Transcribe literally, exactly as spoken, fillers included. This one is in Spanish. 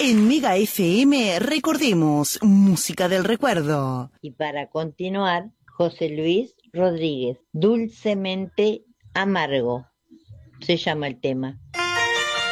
En Mega F M recordemos música del recuerdo. Y para continuar, José Luis Rodríguez, Dulcemente Amargo, se llama el tema.